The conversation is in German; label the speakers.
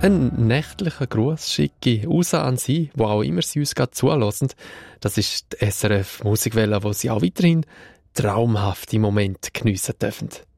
Speaker 1: Ein nächtlicher Gruß schicke ich raus an Sie, wo auch immer Sie uns gerade zulassen. Das ist die SRF Musikwelle, wo Sie auch weiterhin traumhafte Momente geniessen dürfen.